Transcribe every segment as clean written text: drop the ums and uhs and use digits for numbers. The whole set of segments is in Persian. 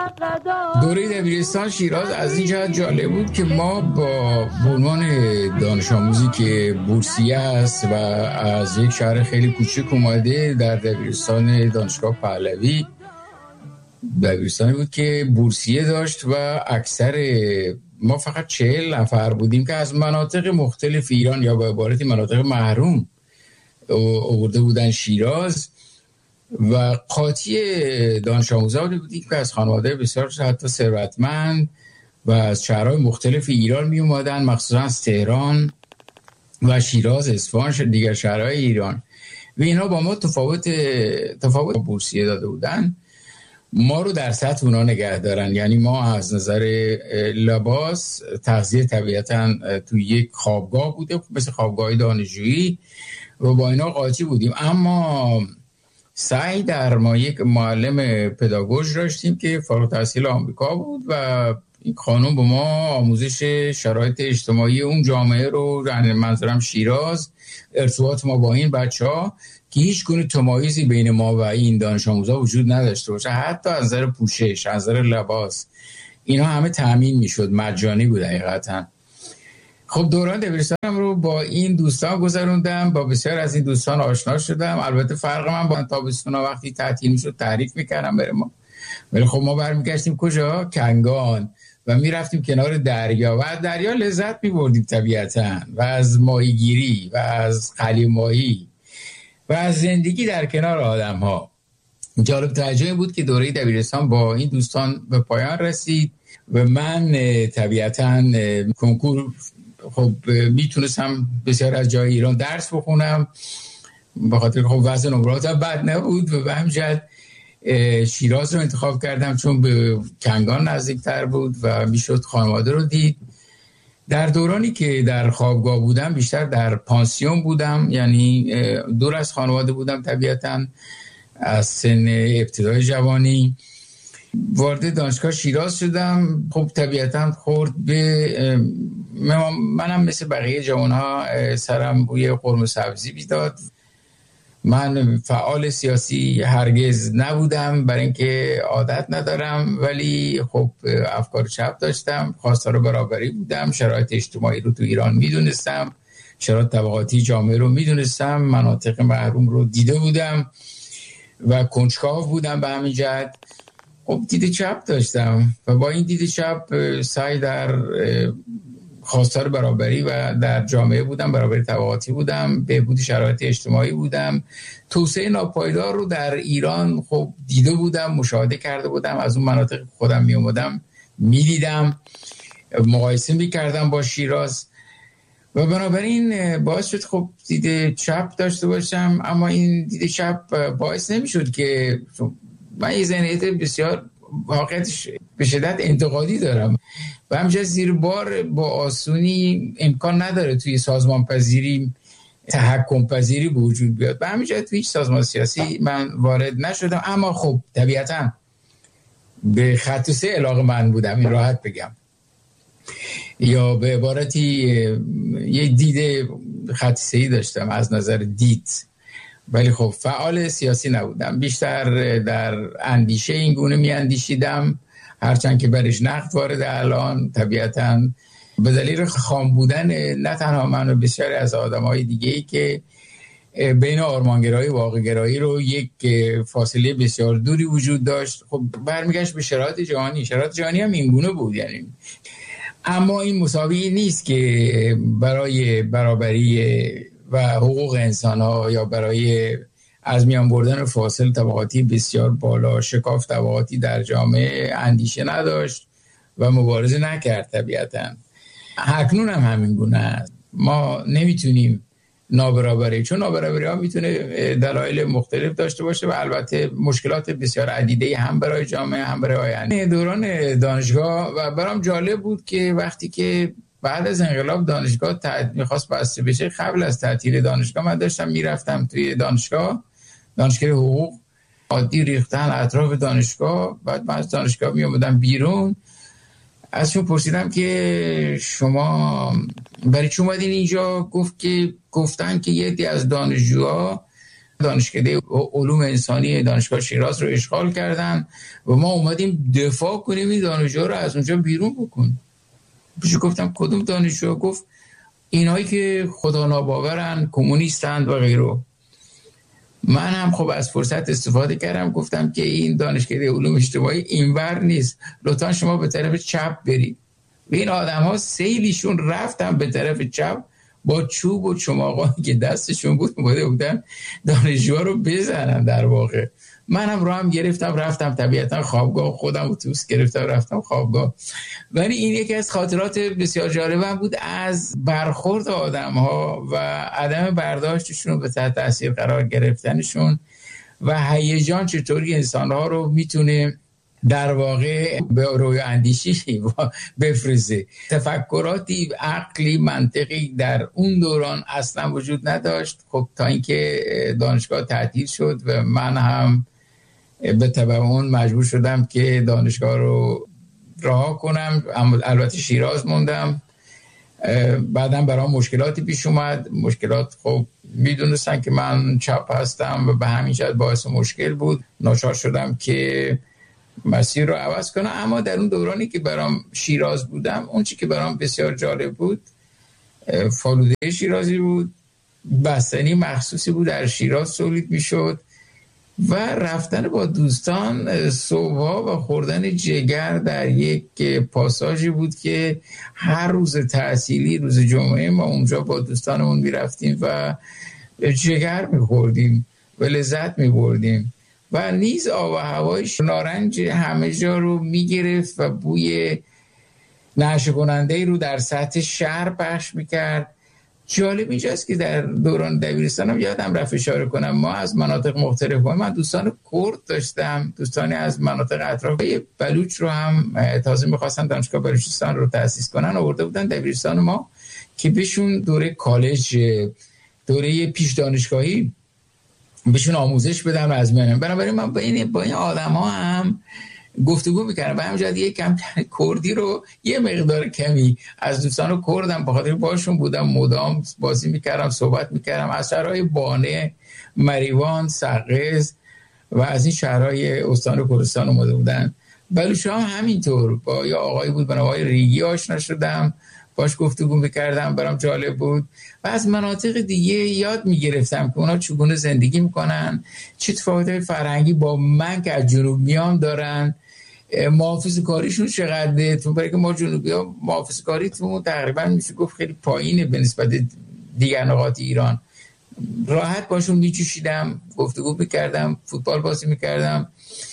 دوره دبیرستان شیراز از این جهت جالب بود که ما با عنوان دانش آموزی که بورسیه است و از یک شهر خیلی کوچک اومده در دبیرستان دانشگاه پهلوی، دبیرستانی بود که بورسیه داشت و اکثر ما فقط 40 نفر بودیم که از مناطق مختلف ایران یا به عبارتی مناطق محروم آورده بودن شیراز و قاطی دانش آموزان بودیم که از خانواده بسیار حتی ثروتمند و از شهرهای مختلف ایران می اومدن، مخصوصا از تهران و شیراز، اصفهان، دیگر شهرهای ایران و اینا با ما تفاوت بورسیه داده بودن. ما رو در سطح اونا نگه دارن، یعنی ما از نظر لباس، تغذیه طبیعتاً توی یک خوابگاه بوده مثل خوابگاه دانشجویی و با اینا قاطی بودیم. اما سعی در ما یک معلم پداگوژ داشتیم که فارغ التحصیل آمریکا بود و این خانم به ما آموزش شرایط اجتماعی اون جامعه رو، یعنی منظورم شیراز، ارتباط ما با این بچه‌ها که هیچ گونه تمایزی بین ما و این دانش آموزا وجود نداشته باشه، حتی از نظر پوشش، از نظر لباس، اینا همه تامین میشد، مجانی بود حقیقتا. خب دوران دبیرستانم رو با این دوستان گذروندم، با بسیار از این دوستان آشنا شدم. البته فرق من با تابستونا وقتی تعطیل میشد تعریف میکردم برای ما، ولی خب ما برمیگشتیم کجا؟ کنگان و میرفتیم کنار دریا و از دریا لذت میبردیم طبیعتا و از ماهیگیری و از قلیم‌ماهی و از زندگی در کنار آدم ها. جالب توجه بود که دوره دبیرستان با این دوستان به پایان رسید و من طبیعتا کنکور خب میتونستم بسیار از جای ایران درس بخونم، به خاطر خب وضع نمراتم بد نبود و به همین جهت شیراز رو انتخاب کردم چون به کنگان نزدیکتر بود و میشد خانواده رو دید. در دورانی که در خوابگاه بودم بیشتر در پانسیون بودم، یعنی دور از خانواده بودم طبیعتاً. از سن ابتدای جوانی وارد دانشگاه شیراز شدم. خب طبیعتاً خورد به منم مثل بقیه جوانها سرم بوی قرمه سبزی بیداد. من فعال سیاسی هرگز نبودم برای اینکه عادت ندارم، ولی خب افکار چپ داشتم، خواستار برابری بودم، شرایط اجتماعی رو تو ایران میدونستم، شرایط طبقاتی جامعه رو میدونستم، مناطق محروم رو دیده بودم و کنجکاو بودم. به همین جهت خب دید چپ داشتم و با این دید چپ سعی در خواستار برابری و در جامعه بودم، برابری طبقاتی بودم، بهبود شرایط اجتماعی بودم، توسعه ناپایدار رو در ایران خب دیده بودم، مشاهده کرده بودم، از اون مناطق خودم می اومدم میدیدم، مقایسه میکردم با شیراز و بنابراین باعث شد خب دید چپ داشته باشم. اما این دید چپ باعث نمیشد که من یه ذهنیت بسیار واقعیتش به شدت انتقادی دارم و همچنین زیر بار با آسونی امکان نداره توی سازمان پذیری تحکم پذیری به وجود بیاد. به همین جهت توی هیچ سازمان سیاسی من وارد نشدم، اما خب طبیعتاً به خط سه علاقه من بودم، این راحت بگم، یا به عبارتی یه دید خط سه‌ای داشتم از نظر دید، ولی خب فعال سیاسی نبودم، بیشتر در اندیشه این گونه می اندیشیدم، هرچند که برش نقد وارد الان طبیعتاً به دلیل خام بودن نه تنها من و بسیاری از آدم‌های دیگه‌ای که بین آرمانگرایی و واقع‌گرایی رو یک فاصله بسیار دوری وجود داشت. خب برمیگشت به شرایط جهانی. شرایط جهانی هم این گونه بود، یعنی اما این مساوی نیست که برای برابری و حقوق انسان‌ها یا برای از میان بردن فاصله طبقاتی بسیار بالا، شکاف طبقاتی در جامعه اندیشه نداشت و مبارزه نکرد. طبیعتاً اکنون هم همین گونه است. ما نمیتونیم نابرابری، چون نابرابری ها میتونه دلایل مختلف داشته باشه و البته مشکلات بسیار عدیده هم برای جامعه هم برای آینده. دوران دانشگاه و برام جالب بود که وقتی که بعد از انقلاب دانشگاه میخواست بسته بشه، قبل از تعطیل دانشگاه من داشتم میرفتم توی دانشگاه حقوق، عادی ریختن اطراف دانشگاه. بعد من از دانشگاه میومدم بیرون، ازشون پرسیدم که شما برای چی اومدین اینجا؟ گفتن که یه عده از دانشجوها دانشکده علوم انسانی دانشگاه شیراز رو اشغال کردن و ما اومدیم دفاع کنیم این دانشجوها رو از اونجا بیرون بکنیم. بهش گفتم کدوم دانشجو؟ گفت اینایی که خدا ناباورن، کمونیستند و غیره. من هم خب از فرصت استفاده کردم، گفتم که این دانشکده علوم اجتماعی اینور نیست، لطفا شما به طرف چپ برید. و این آدم ها سیلیشون رفتن به طرف چپ با چوب و چماقانی که دستشون بود اومده بودن دانشجوها رو بزنن. در واقع منم رو هم گرفتم رفتم طبیعتا خوابگاه، خودم اتوبوس گرفتم رفتم خوابگاه. ولی این یکی از خاطرات بسیار جالبم بود از برخورد آدم ها و عدم برداشتشون به تحت تاثیر قرار گرفتنشون و هیجان چطوری انسان ها رو میتونه در واقع به روی اندیشی بفرزه. تفکراتی عقلی منطقی در اون دوران اصلا وجود نداشت. خب تا اینکه دانشگاه تعطیل شد و من هم به تبع اون مجبور شدم که دانشگاه رو رها کنم، البته شیراز موندم. بعدم برام مشکلاتی پیش اومد. مشکلات خب میدونستن که من چپ هستم و به همین جهت باعث مشکل بود. ناچار شدم که مسیر رو عوض کنم. اما در اون دورانی که برام شیراز بودم، اون چی که برام بسیار جالب بود فالوده شیرازی بود، بستنی مخصوصی بود در شیراز تولید میشد و رفتن با دوستان صبحا و خوردن جگر در یک پاساژی بود که هر روز تحصیلی روز جمعه ما اونجا با دوستانمون میرفتیم و جگر میخوردیم و لذت میبردیم و نیز آب و هوایش نارنج همه جا رو میگرفت و بوی نعشه کننده رو در سطح شهر پخش میکرد. جالب اینجاست که در دوران دبیرستانم یادم رفت اشاره کنم ما از مناطق مختلف من دوستان کرد داشتم، دوستانی از مناطق اطراف بلوچ رو هم تازه میخواستن دانشگاه بلوچستان رو تأسیس کنن آورده بودن دبیرستان ما که بهشون دوره کالج، دوره پیش دانشگاهی بهشون آموزش بدم از منم. بنابراین من با این آدم ها هم گفتگو میکردم و همجرد یک کم کردی رو یه مقدار کمی از دوستان کردم به خاطر باشون بودم، مدام بازی میکردم، صحبت میکردم از شهرهای بانه، مریوان، سقز و از این شهرهای استان کردستان اومده بودن. بلوچ هم همینطور با یه آقایی بود به نام آقای ریگی آشنا شدم، باش گفتگو میکردم، برام جالب بود و از مناطق دیگه یاد میگرفتم که اونا چگونه زندگی میکنن، چه تفاوت‌های فرهنگی با من که از جنوب میام دارن، محافظه کاریشون چقدره. تو برای که ما جنوبی ها محافظه کاریتون تقریبا میشه گفت خیلی پایینه به نسبت دیگر نقاط ایران. راحت باشون میچوشیدم، گفتگو میکردم، فوتبال بازی میکردم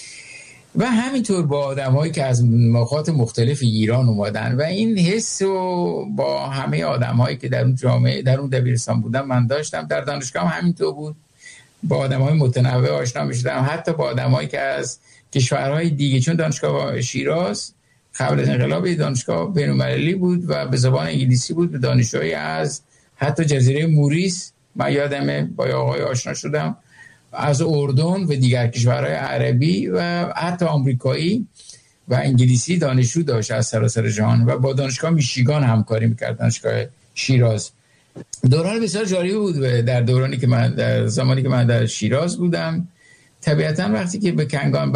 و همینطور با آدم هایی که از نقاط مختلف ایران اومدن و این حس رو با همه آدم هایی که در اون جامعه در اون دبیرستان بودم من داشتم. در دانشگاه هم همینطور بود، با آدم های متنوع آشنا میشدم، حتی با آدم هایی که از کشورهای دیگه، چون دانشگاه شیراز قبل از انقلاب دانشگاه بین‌المللی بود و به زبان انگلیسی بود، به دانشجوی از حتی جزیره موریس من یادمه با آقای آشنا شدم، از اردن و دیگر کشورهای عربی و حتی آمریکایی و انگلیسی دانشجو داشت از سراسر جهان و با دانشگاه میشیگان همکاری میکرد، دانشگاه شیراز. دوران بسیار جالبی بود در دورانی که من در زمانی که من در شیراز بودم. طبیعتا وقتی که به کنگان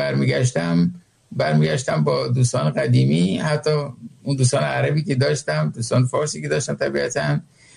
برمیگشتم با دوستان قدیمی، حتی اون دوستان عربی که داشتم، دوستان فارسی که داشتم، طبیعتا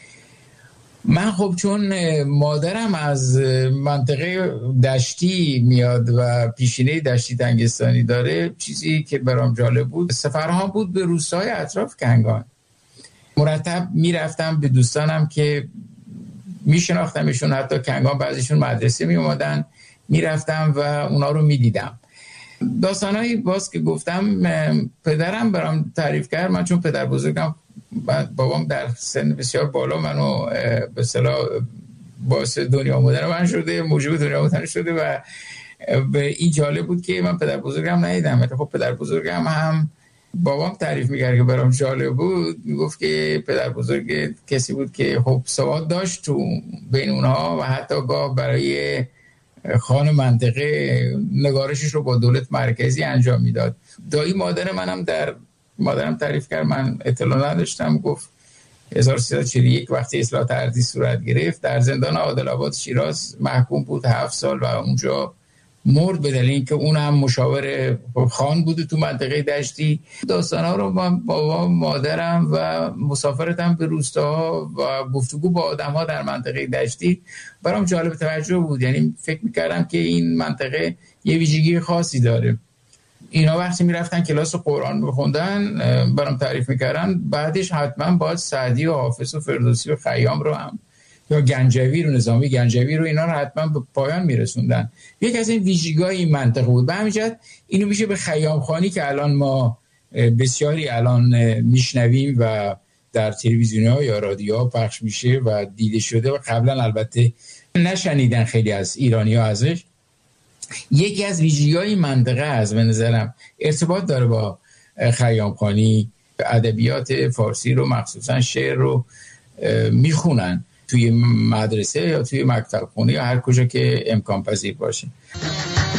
من خب چون مادرم از منطقه دشتی میاد و پیشینه دشتی تنگستانی داره، چیزی که برام جالب بود سفرها بود به روستاهای اطراف کنگان. مرتب میرفتم به دوستانم که میشناختمشون، حتی کنگان بعضیشون مدرسه میومدن، میرفتم و اونا رو میدیدم. داستانایی باز که گفتم پدرم برام تعریف کرد. من چون پدر بزرگم بابام در سن بسیار بالا منو به اصطلاح باعث دنیا آمدن من شده، موجب دنیا آمدن شده و به این جالب بود که من پدر بزرگم ندیدم. خب پدر بزرگم هم بابام تعریف میکرد که برام جالب بود، میگفت که پدر بزرگ کسی بود که خب سواد داشت تو بین اونها و حتی گاه برای خان منطقه نگارشش رو با دولت مرکزی انجام میداد. دایی مادرم تعریف کرد، من اطلاع نداشتم، گفت 1341 وقتی اصلاحات ارضی صورت گرفت در زندان عادل‌آباد شیراز محکوم بود 7 سال و اونجا مرد به دلیل اینکه اون هم مشاور خان بوده تو منطقه دشتی. داستان‌ها رو من بابا مادرم و مسافرتم به روستاها و گفتگو با آدم‌ها در منطقه دشتی برام جالب توجه بود. یعنی فکر می‌کردم که این منطقه یه ویژگی خاصی داره. اینا وقتی میرفتن کلاس قرآن میخوندن برام تعریف میکردن، بعدش حتما باید سعدی و حافظ و فردوسی و خیام رو هم یا گنجوی رو، نظامی گنجوی رو، اینا رو حتما به پایان میرسوندن. یک از این ویژگی‌های این منطقه بود. به همین جهت اینو میشه به خیام خانی که الان ما بسیاری الان میشنویم و در تلویزیون‌ها یا رادیوها پخش میشه و دیده شده و قبلا البته نشنیدن خیلی از ایرانی‌ها ازش، یکی از ویژگی‌های منطقه از به نظرم ارتباط داره با خیام خانی. ادبیات فارسی رو مخصوصا شعر رو میخونن توی مدرسه یا توی مکتب خونه یا هر کجا که امکان پذیر باشه.